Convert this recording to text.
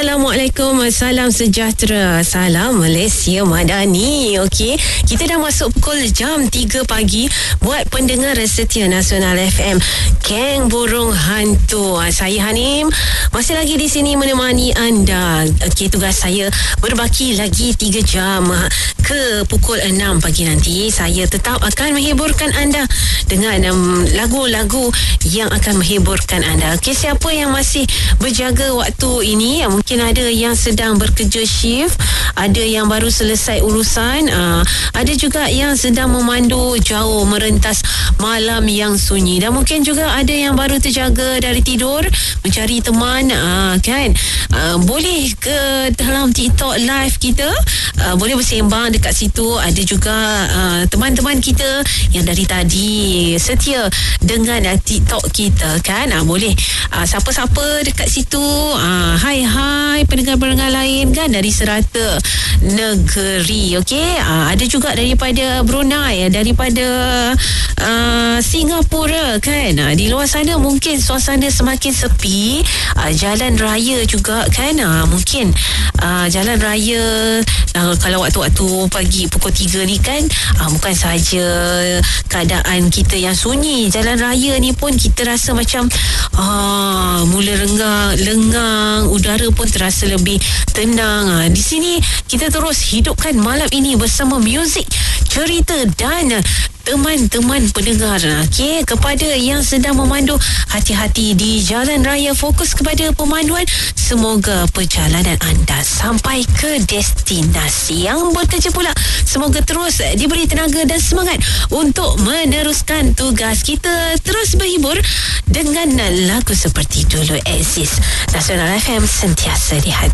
Assalamualaikum, salam sejahtera, salam Malaysia Madani. Okey, kita dah masuk pukul jam 3 pagi buat pendengar setia Nasional FM. Geng Burung Hantu. Saya Hanim masih lagi di sini menemani anda. Okey, tugas saya berbaki lagi 3 jam ke pukul 6 pagi nanti. Saya tetap akan menghiburkan anda dengan lagu-lagu yang akan menghiburkan anda. Okey, siapa yang masih berjaga waktu ini? Mungkin ada yang sedang bekerja shift, ada yang baru selesai urusan, ada juga yang sedang memandu jauh merentas malam yang sunyi, dan mungkin juga ada yang baru terjaga dari tidur mencari teman, kan? Boleh ke dalam TikTok live kita, boleh bersembang dekat situ. Ada juga teman-teman kita yang dari tadi setia dengan TikTok kita, kan? Boleh siapa-siapa dekat situ, hai pendengar-pendengar lain, kan, dari serata negeri. Okey, ada juga daripada Brunei, daripada Singapura, kan. Di luar sana mungkin suasana semakin sepi, jalan raya juga, kan. Mungkin jalan raya kalau waktu-waktu pagi pukul 3 ni, kan, bukan saja keadaan kita yang sunyi, jalan raya ni pun kita rasa macam mula lengang, udara pun terasa lebih tenang. Di sini kita terus hidupkan malam ini bersama muzik, cerita dan teman-teman pendengar. Okey, kepada yang sedang memandu, hati-hati di jalan raya, fokus kepada pemanduan. Semoga perjalanan anda sampai ke destinasi. Yang bekerja pula, semoga terus diberi tenaga dan semangat untuk meneruskan tugas. Kita terus berhibur dengan lagu seperti dulu eksis. Nasional FM, sentiasa di hati.